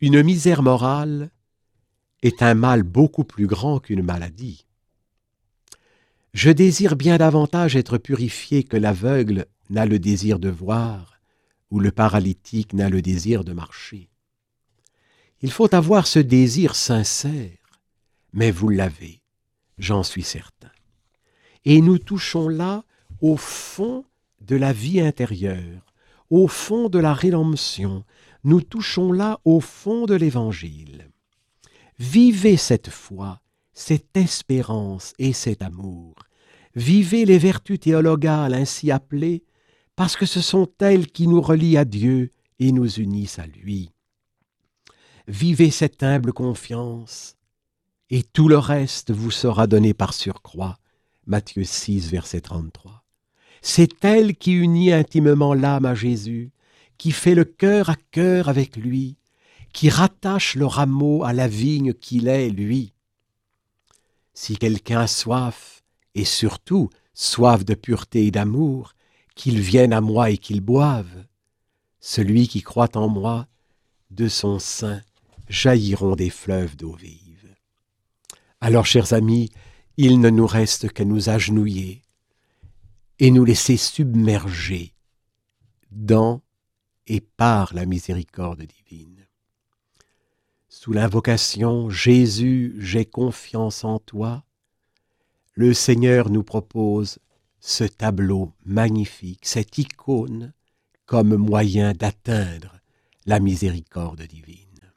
Une misère morale est un mal beaucoup plus grand qu'une maladie. Je désire bien davantage être purifié que l'aveugle n'a le désir de voir ou le paralytique n'a le désir de marcher. Il faut avoir ce désir sincère, mais vous l'avez, j'en suis certain. Et nous touchons là au fond de la vie intérieure, au fond de la rédemption, nous touchons là au fond de l'Évangile. Vivez cette foi, cette espérance et cet amour. Vivez les vertus théologales ainsi appelées, parce que ce sont elles qui nous relient à Dieu et nous unissent à lui. Vivez cette humble confiance, et tout le reste vous sera donné par surcroît. Matthieu 6, verset 33. C'est elle qui unit intimement l'âme à Jésus, qui fait le cœur à cœur avec lui, qui rattache le rameau à la vigne qu'il est, lui. Si quelqu'un a soif, et surtout soif de pureté et d'amour, qu'il vienne à moi et qu'il boive. Celui qui croit en moi, de son sein jailliront des fleuves d'eau vive. Alors, chers amis, il ne nous reste qu'à nous agenouiller et nous laisser submerger dans et par la miséricorde divine. Sous l'invocation « Jésus, j'ai confiance en toi », le Seigneur nous propose ce tableau magnifique, cette icône, comme moyen d'atteindre la miséricorde divine.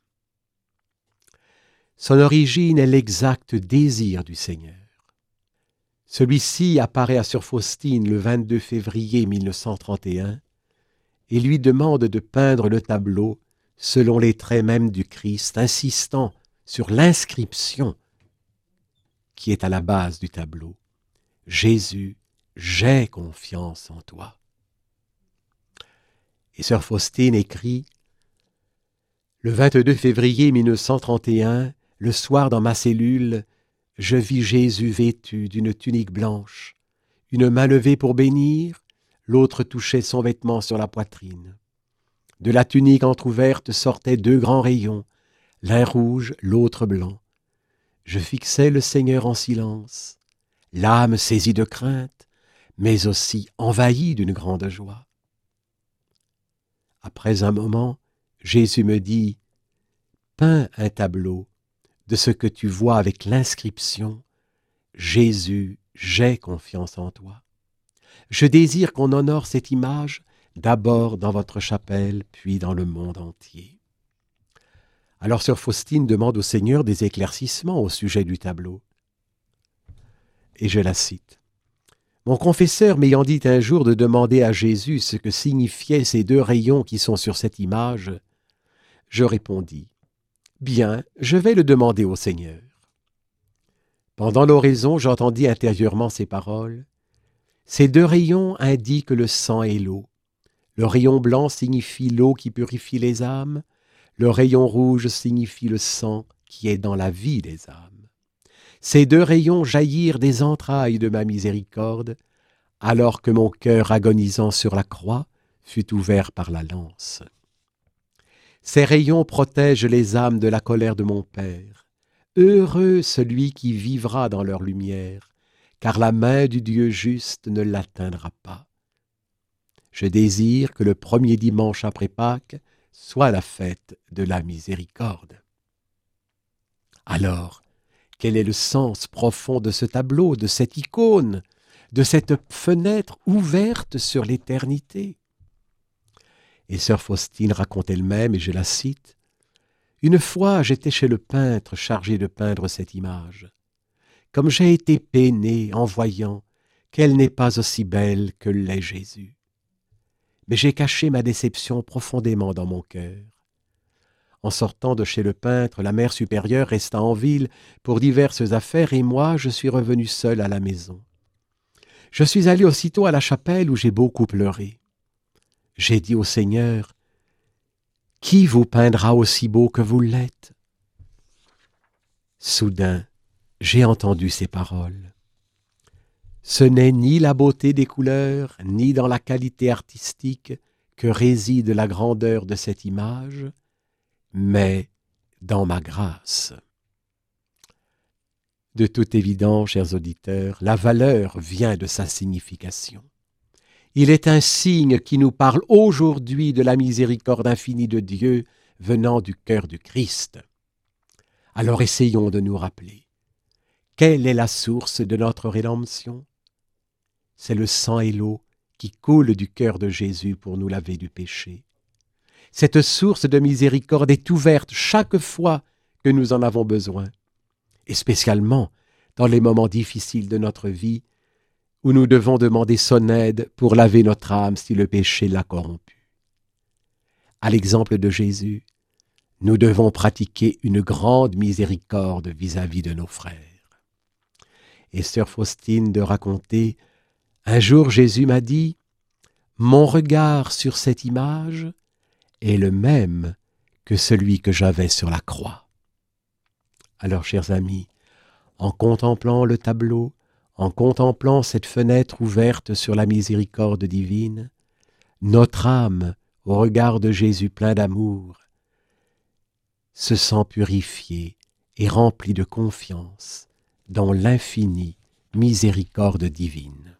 Son origine est l'exact désir du Seigneur. Celui-ci apparaît à Sœur Faustine le 22 février 1931 et lui demande de peindre le tableau selon les traits mêmes du Christ, insistant sur l'inscription qui est à la base du tableau. « Jésus, j'ai confiance en toi. » Et Sœur Faustine écrit « Le 22 février 1931, le soir dans ma cellule, je vis Jésus vêtu d'une tunique blanche, une main levée pour bénir, l'autre touchait son vêtement sur la poitrine. De la tunique entr'ouverte sortaient 2 grands rayons, l'un rouge, l'autre blanc. Je fixais le Seigneur en silence, l'âme saisie de crainte, mais aussi envahie d'une grande joie. Après un moment, Jésus me dit « Peins un tableau de ce que tu vois avec l'inscription « Jésus, j'ai confiance en toi ». Je désire qu'on honore cette image d'abord dans votre chapelle, puis dans le monde entier. » Alors Sœur Faustine demande au Seigneur des éclaircissements au sujet du tableau. Et je la cite. « Mon confesseur m'ayant dit un jour de demander à Jésus ce que signifiaient ces 2 rayons qui sont sur cette image, je répondis, « Bien, je vais le demander au Seigneur. » Pendant l'oraison, j'entendis intérieurement ces paroles. Ces 2 rayons indiquent le sang et l'eau. Le rayon blanc signifie l'eau qui purifie les âmes. Le rayon rouge signifie le sang qui est dans la vie des âmes. Ces 2 rayons jaillirent des entrailles de ma miséricorde, alors que mon cœur agonisant sur la croix fut ouvert par la lance. Ces rayons protègent les âmes de la colère de mon Père. Heureux celui qui vivra dans leur lumière, car la main du Dieu juste ne l'atteindra pas. Je désire que le premier dimanche après Pâques soit la fête de la miséricorde. Alors, quel est le sens profond de ce tableau, de cette icône, de cette fenêtre ouverte sur l'éternité? Et Sœur Faustine raconte elle-même, et je la cite, « Une fois, j'étais chez le peintre chargé de peindre cette image. Comme j'ai été peiné en voyant qu'elle n'est pas aussi belle que l'est Jésus. Mais j'ai caché ma déception profondément dans mon cœur. En sortant de chez le peintre, la mère supérieure resta en ville pour diverses affaires et moi, je suis revenu seul à la maison. Je suis allé aussitôt à la chapelle où j'ai beaucoup pleuré. J'ai dit au Seigneur, « Qui vous peindra aussi beau que vous l'êtes ?» Soudain, j'ai entendu ces paroles. Ce n'est ni la beauté des couleurs, ni dans la qualité artistique que réside la grandeur de cette image, mais dans ma grâce. De toute évidence, chers auditeurs, la valeur vient de sa signification. Il est un signe qui nous parle aujourd'hui de la miséricorde infinie de Dieu venant du cœur du Christ. Alors essayons de nous rappeler. Quelle est la source de notre rédemption? C'est le sang et l'eau qui coulent du cœur de Jésus pour nous laver du péché. Cette source de miséricorde est ouverte chaque fois que nous en avons besoin, et spécialement dans les moments difficiles de notre vie où nous devons demander son aide pour laver notre âme si le péché l'a corrompue. À l'exemple de Jésus, nous devons pratiquer une grande miséricorde vis-à-vis de nos frères. Et sœur Faustine de raconter, un jour Jésus m'a dit « Mon regard sur cette image est le même que celui que j'avais sur la croix. » Alors, chers amis, en contemplant le tableau, en contemplant cette fenêtre ouverte sur la miséricorde divine, notre âme, au regard de Jésus plein d'amour, se sent purifiée et remplie de confiance dans l'infinie miséricorde divine.